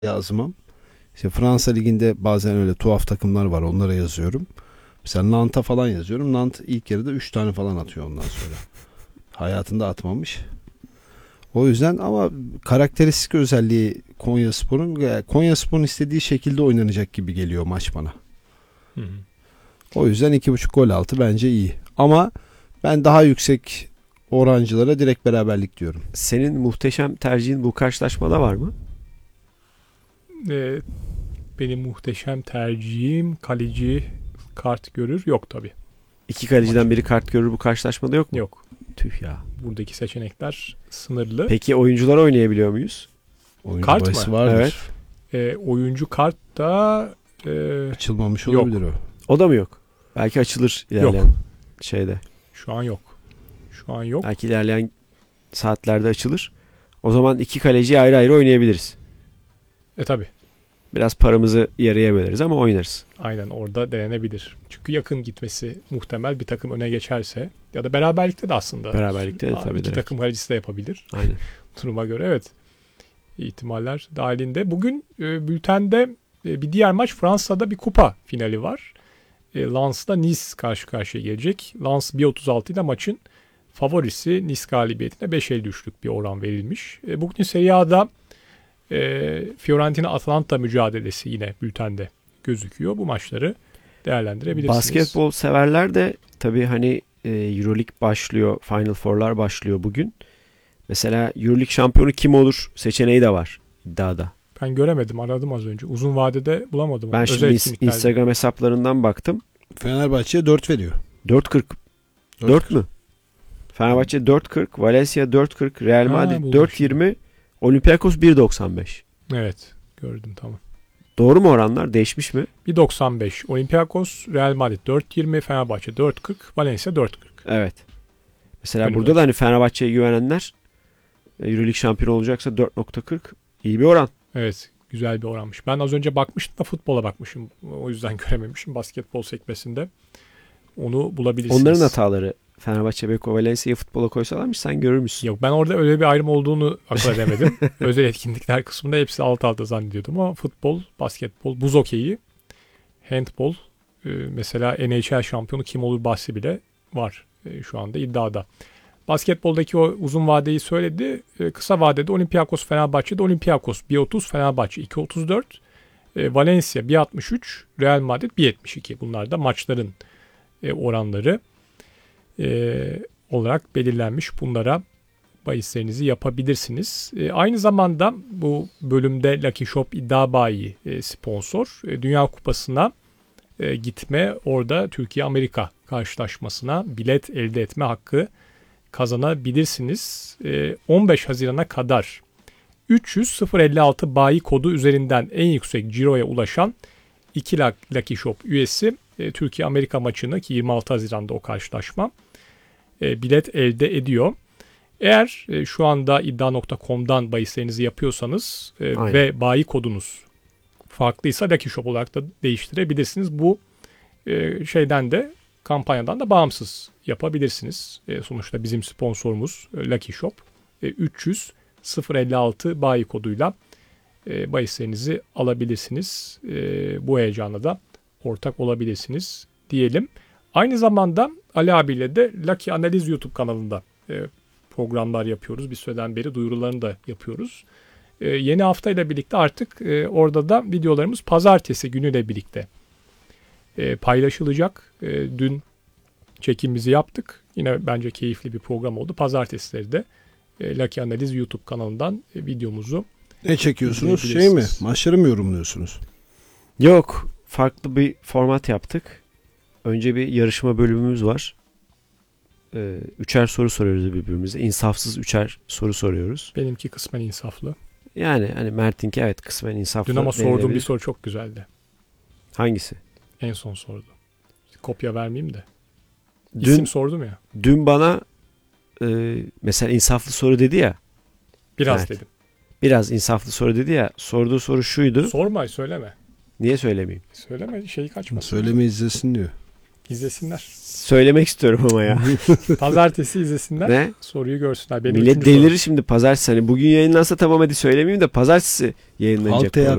yazmam. İşte Fransa Ligi'nde bazen öyle tuhaf takımlar var. Onlara yazıyorum. Mesela Nant'a falan yazıyorum. Nant ilk yarıda 3 tane falan atıyor ondan sonra. Hayatında atmamış. O yüzden ama karakteristik özelliği Konyaspor'un istediği şekilde oynanacak gibi geliyor maç bana. Hı hı. O yüzden 2.5 gol altı bence iyi. Ama ben daha yüksek orancılara direkt beraberlik diyorum. Senin muhteşem tercihin bu karşılaşmada var mı? Ee, Benim muhteşem tercihim kaleci kart görür. Yok tabii. İki kaleciden biri kart görür bu karşılaşmada yok mu? Yok. Tüh ya. Buradaki seçenekler sınırlı. Peki oyuncular oynayabiliyor muyuz? Oyuncu Kart bahisi mı? vardır. Evet. Oyuncu kart da Açılmamış Yok. olabilir o. O da mı yok? Belki açılır ilerleyen şeyde. şu an yok. Şu an yok. Belki ilerleyen saatlerde açılır. O zaman iki kaleciyi ayrı ayrı oynayabiliriz. Tabii. Biraz paramızı yarıya böleriz ama oynarız. Aynen orada denenebilir. Çünkü yakın gitmesi muhtemel, bir takım öne geçerse ya da beraberlikte de aslında. Beraberlikte de tabii İki direkt. takım kalecisi de yapabilir. Aynen. Duruma göre evet. İhtimaller dahilinde. Bugün bültende bir diğer maç, Fransa'da bir kupa finali var. Lens'la Nice karşı karşıya gelecek. Lens 1.36 ile maçın favorisi. Nice galibiyetine 5.53'lük bir oran verilmiş. Bugün Serie A'da Fiorentina-Atalanta mücadelesi yine bültende gözüküyor. Bu maçları değerlendirebilirsiniz. Basketbol severler de tabii hani Euroleague başlıyor. Final Four'lar başlıyor bugün. Mesela Euroleague şampiyonu kim olur seçeneği de var iddiada. Ben göremedim, aradım az önce. Uzun vadede bulamadım. Ben şimdi Instagram hesaplarından baktım. Fenerbahçe'ye 4 veriyor. 4.40. 4 mü? Fenerbahçe 4.40, Valencia 4.40, Real Madrid 4.20, Olympiakos 1.95. Evet, gördüm, tamam. Doğru mu oranlar? Değişmiş mi? 1.95. Olympiakos, Real Madrid 4.20, Fenerbahçe 4.40, Valencia 4.40. Evet. Mesela Öyle burada da hani Fenerbahçe'ye güvenenler Euroleague şampiyonu olacaksa 4.40 iyi bir oran. Evet, güzel bir oranmış. Ben az önce bakmıştım da futbola bakmışım. O yüzden görememişim basketbol sekmesinde. Onu bulabilirsiniz. Onların hataları. Fenerbahçe, Beko, Valencia'yı futbola koysalarmış sen görür müsün? Yok, ben orada öyle bir ayrım olduğunu akıl edemedim. Özel etkinlikler kısmında hepsi alt alta zannediyordum ama futbol, basketbol, buz hokeyi, handbol, mesela NHL şampiyonu kim olur bahsi bile var şu anda iddiada. Basketboldaki o uzun vadeyi söyledi. Kısa vadede Olympiakos Fenerbahçe'de Olympiakos 1.30, Fenerbahçe 2.34, Valencia 1.63, Real Madrid 1.72. Bunlar da maçların oranları olarak belirlenmiş. Bunlara bahislerinizi yapabilirsiniz. Aynı zamanda bu bölümde Lucky Shop iddia bayi sponsor. Dünya Kupası'na gitme, orada Türkiye-Amerika karşılaşmasına bilet elde etme hakkı kazanabilirsiniz. 15 Haziran'a kadar 300-056 bayi kodu üzerinden en yüksek ciroya ulaşan 2 Lucky Shop üyesi Türkiye-Amerika maçını, ki 26 Haziran'da o karşılaşma, bilet elde ediyor. Eğer şu anda iddia.com'dan bahislerinizi yapıyorsanız ve bayi kodunuz farklıysa Lucky Shop olarak da değiştirebilirsiniz. Bu şeyden de, kampanyadan da bağımsız yapabilirsiniz. Sonuçta bizim sponsorumuz Lucky Shop. 300-056 bayi koduyla bahislerinizi alabilirsiniz. Bu heyecana da ortak olabilirsiniz diyelim. Aynı zamanda Ali abiyle de Lucky Analiz YouTube kanalında programlar yapıyoruz. Bir süreden beri duyurularını da yapıyoruz. Yeni haftayla birlikte artık orada da videolarımız pazartesi günüyle birlikte paylaşılacak. Dün çekimimizi yaptık. Yine bence keyifli bir program oldu. Pazartesileri de Lucky Analiz YouTube kanalından videomuzu Ne çekiyorsunuz? Şey mi? Maçları mı yorumluyorsunuz? Yok. Farklı bir format yaptık. Önce bir yarışma bölümümüz var. Üçer soru soruyoruz birbirimize. İnsafsız üçer soru soruyoruz. Benimki kısmen insaflı. Yani hani Mert'inki evet kısmen insaflı. Dün ama sorduğum bir soru çok güzeldi. Hangisi? En son sordu. Kopya vermeyeyim de. İsim sordum ya. Dün bana mesela insaflı soru dedi ya. Biraz Mert. dedim. Biraz insaflı soru dedi ya. Sorduğu soru şuydu. Sorma, söyleme. Niye söylemeyeyim? Söyleme, şeyi kaçmasın. Söyleme izlesin diyor. İzlesinler. Söylemek istiyorum ama ya. Pazartesi izlesinler. Ne? Soruyu görsünler. Benim Millet üçüncü sorum. delirir şimdi pazartesi. Hani bugün yayınlansa tamam hadi söylemeyeyim de pazartesi yayınlanacak. Halk